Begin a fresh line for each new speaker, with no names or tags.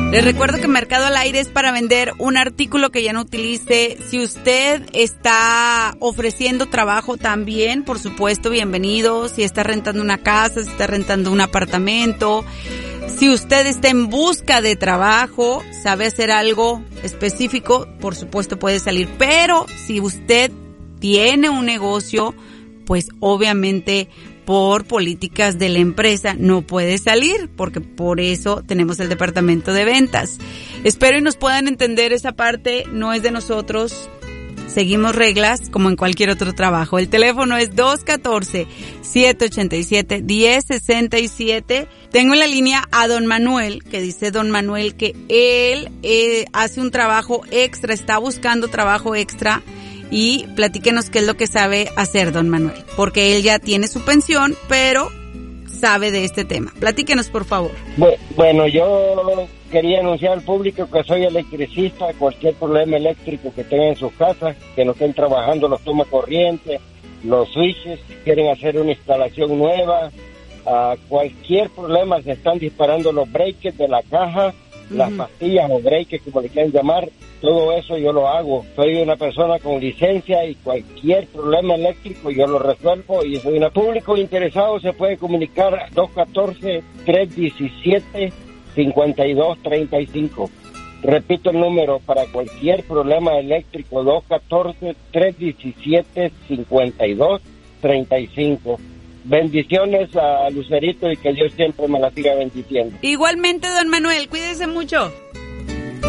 Les recuerdo que Mercado al Aire es para vender un artículo que ya no utilice. Si usted está ofreciendo trabajo también, por supuesto, bienvenido. Si está rentando una casa, si está rentando un apartamento, si usted está en busca de trabajo, sabe hacer algo específico, por supuesto puede salir. Pero si usted tiene un negocio, pues obviamente por políticas de la empresa no puede salir, porque por eso tenemos el departamento de ventas. Espero y nos puedan entender esa parte, no es de nosotros. Seguimos reglas como en cualquier otro trabajo. El teléfono es 214-787-1067. Tengo en la línea a don Manuel, que dice don Manuel que él hace un trabajo extra, está buscando trabajo extra. Y platíquenos qué es lo que sabe hacer don Manuel, porque él ya tiene su pensión, pero sabe de este tema. Platíquenos, por favor.
Bueno, yo quería anunciar al público que soy electricista. Cualquier problema eléctrico que tengan en sus casas, que no estén trabajando los toma corriente, los switches, quieren hacer una instalación nueva, cualquier problema, se están disparando los breakers de la caja, las pastillas o breakers, como le quieran llamar, todo eso yo lo hago. Soy una persona con licencia y cualquier problema eléctrico yo lo resuelvo, y soy un público interesado se puede comunicar a 214-317-5235. Repito el número para cualquier problema eléctrico, 214-317-5235. Bendiciones a Lucerito y que Dios siempre me la siga bendiciendo.
Igualmente, don Manuel, cuídese mucho.